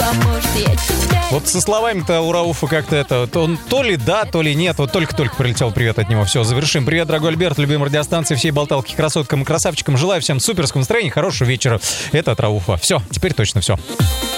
а может я тебя... Вот со словами-то у Рауфа как-то это... Он то ли да, то ли нет. Вот только-только прилетел привет от него. Все, завершим. Привет, дорогой Альберт, любимой радиостанции, всей болталки, красоткам и красавчикам. Желаю всем суперского настроения, хорошего вечера. Это от Рауфа. Все, теперь точно все.